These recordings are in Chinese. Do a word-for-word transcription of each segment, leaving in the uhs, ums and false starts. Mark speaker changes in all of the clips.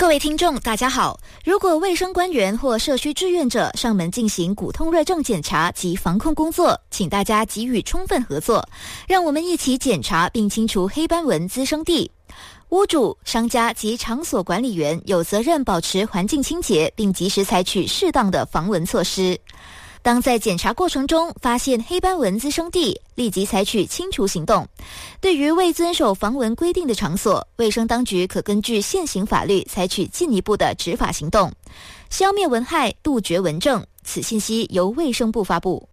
Speaker 1: 各位听众大家好，如果卫生官员或社区志愿者上门进行骨痛热症检查及防控工作，请大家给予充分合作，让我们一起检查并清除黑斑纹滋生地。屋主、商家及场所管理员有责任保持环境清洁，并及时采取适当的防蚊措施。当在检查过程中发现黑斑纹滋生地，立即采取清除行动。对于未遵守防蚊规定的场所，卫生当局可根据现行法律采取进一步的执法行动，消灭蚊害，杜绝蚊症。此信息由卫生部发布。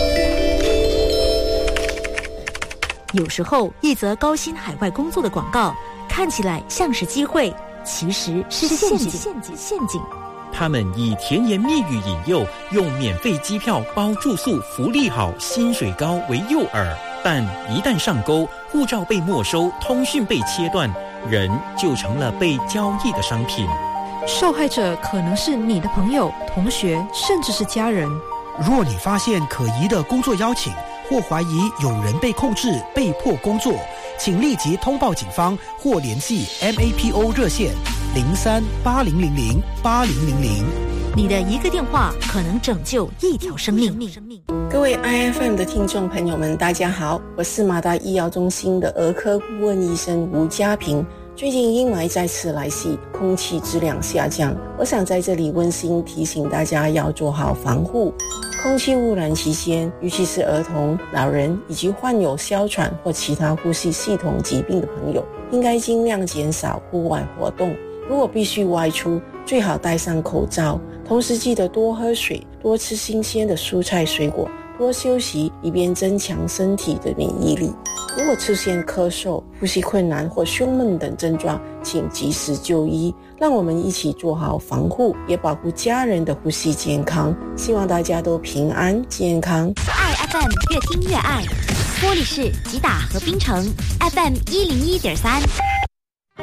Speaker 2: 有时候，一则高薪海外工作的广告看起来像是机会，其实是陷阱。陷阱，陷阱。
Speaker 3: 他们以甜言蜜语引诱，用免费机票包住宿、福利好、薪水高为诱饵，但一旦上钩，护照被没收，通讯被切断，人就成了被交易的商品。
Speaker 4: 受害者可能是你的朋友、同学，甚至是家人。
Speaker 5: 若你发现可疑的工作邀请，或怀疑有人被控制、被迫工作，请立即通报警方或联系 M A P O 热线零三八零零零八零零零。
Speaker 2: 你的一个电话可能拯救一条生命。
Speaker 6: 各位 I F M 的听众朋友们，大家好，我是马大医药中心的儿科顾问医生吴家平。最近阴霾再次来袭，空气质量下降，我想在这里温馨提醒大家要做好防护。空气污染期间，尤其是儿童、老人以及患有哮喘或其他呼吸系统疾病的朋友，应该尽量减少户外活动。如果必须外出，最好戴上口罩，同时记得多喝水，多吃新鲜的蔬菜水果，多休息，以便增强身体的免疫力。如果出现咳嗽、呼吸困难或胸闷等症状，请及时就医。让我们一起做好防护，也保护家人的呼吸健康。希望大家都平安健康。
Speaker 2: 爱 F M 越听越爱，玻璃市、吉打和槟城 F M 一零一点三。